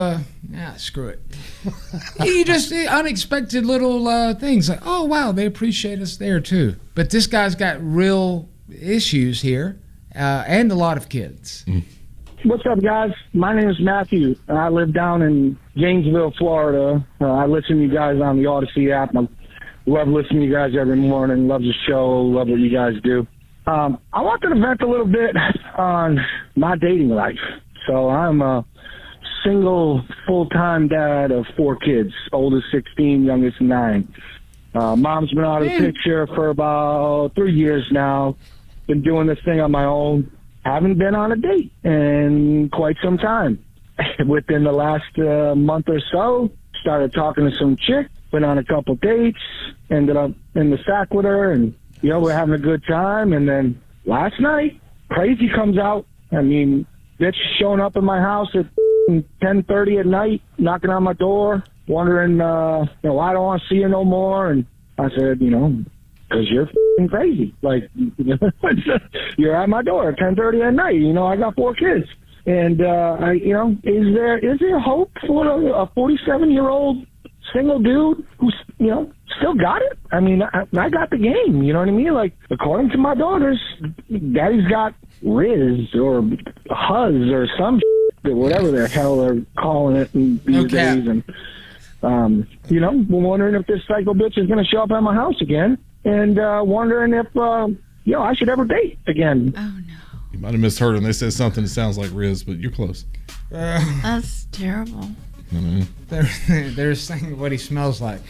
screw it. You just unexpected little things like, oh wow, they appreciate us there too. But this guy's got real issues here, and a lot of kids. What's up, guys? My name is Matthew, and I live down in Gainesville, Florida. I listen to you guys on the Odyssey app. I love listening to you guys every morning. Love the show. Love what you guys do. I wanted to vent a little bit on my dating life. So I'm a single, full-time dad of 4 kids, oldest 16, youngest 9. Mom's been out of the picture for about 3 years now. Been doing this thing on my own. Haven't been on a date in quite some time. Within the last month or so, started talking to some chick, went on a couple dates, ended up in the sack with her, and, we're having a good time. And then last night, crazy comes out. I mean, bitch showing up at my house at 10:30 at night, knocking on my door, wondering, why I don't want to see her no more. And I said, because you're crazy. Like, you're at my door at 10:30 at night. I got 4 kids. And, is there hope for a 47-year-old single dude who's, still got it? I mean, I got the game, you know what I mean? Like, according to my daughters, daddy's got Riz or Huzz or some shit, whatever the hell they're calling it these days. And, we're wondering if this psycho bitch is going to show up at my house again. And wondering if, I should ever date again. Oh, no. You might have misheard them. They said something that sounds like Riz, but you're close. That's terrible. They're saying what he smells like.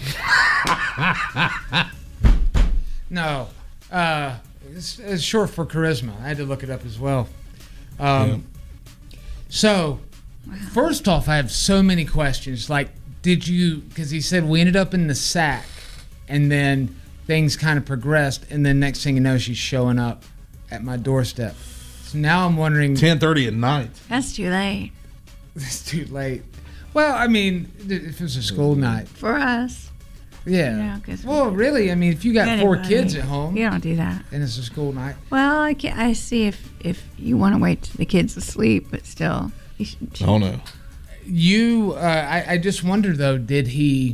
No. It's short for charisma. I had to look it up as well. So, first off, I have so many questions. Like, because he said we ended up in the sack, and then things kind of progressed, and then next thing you know, she's showing up at my doorstep. So now I'm wondering... 10:30 at night. That's too late. It's too late. Well, I mean, if it was a school night. For us. Yeah. Well, really, I mean, if you got 4 kids at home... You don't do that. And it's a school night. Well, I see if you want to wait till the kids asleep, but still... Oh, no. I just wonder, though, did he...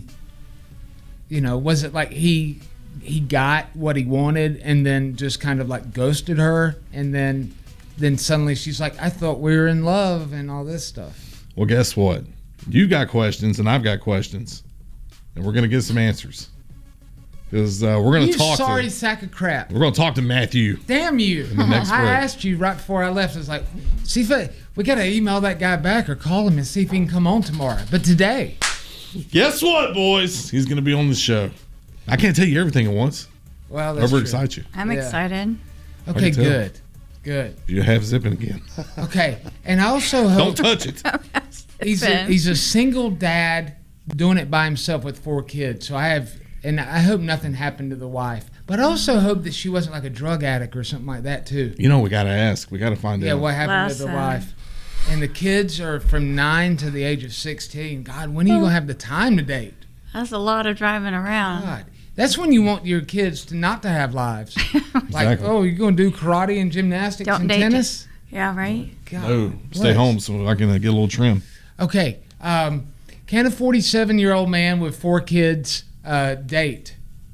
was it like he got what he wanted and then just kind of like ghosted her, and then suddenly she's like, I thought we were in love and all this stuff. Well, guess what? You got questions and I've got questions, and we're going to get some answers because we're going to talk. Sorry, sack of crap. We're going to talk to Matthew. Damn you! I asked you right before I left. I was like, see if we got to email that guy back or call him and see if he can come on tomorrow. But today, guess what, boys? He's going to be on the show. I can't tell you everything at once. Well, that's overexcite you. I'm excited. Okay, good. You have zipping again. Okay, and I also hope... Don't touch it. He's a single dad doing it by himself with 4 kids. So I hope nothing happened to the wife. But I also hope that she wasn't like a drug addict or something like that too. We got to ask. We got to find out. Yeah, what happened to the wife. And the kids are from 9 to the age of 16. God, when are you going to have the time to date? That's a lot of driving around. God. That's when you want your kids not to have lives. Like, Exactly. you're going to do karate and gymnastics and tennis? Yeah, right? God, no, stay home so I can get a little trim. Okay. Can a 47-year-old man with 4 kids date?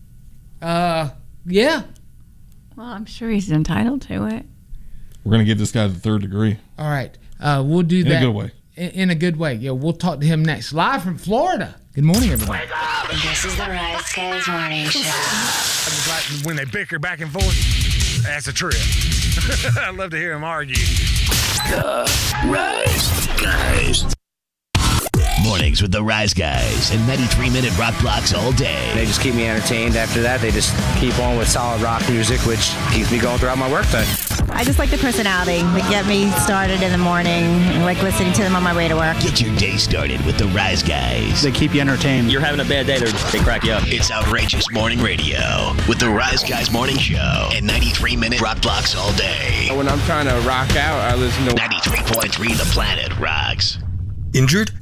Yeah. Well, I'm sure he's entitled to it. We're going to give this guy the 3rd degree. All right. We'll do that. In a good way. In a good way. Yeah, we'll talk to him next. Live from Florida. Good morning, everybody. Wake up! This is the Rise Guys Morning Show. I just like when they bicker back and forth. That's a trip. I love to hear them argue. The Rise Guys. Mornings with the Rise Guys and 93-minute rock blocks all day. They just keep me entertained. After that, they just keep on with solid rock music, which keeps me going throughout my workday. I just like the personality. They get me started in the morning. I like listening to them on my way to work. Get your day started with the Rise Guys. They keep you entertained. You're having a bad day, they crack you up. It's outrageous morning radio with the Rise Guys Morning Show and 93-minute rock blocks all day. When I'm trying to rock out, I listen to 93.3 The Planet rocks. Injured?